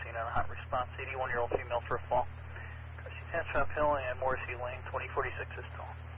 scene on a hot response. 81-year-old female for a fall. Crossing Tanstrop Hill and Morrissey Lane, 2046 is still.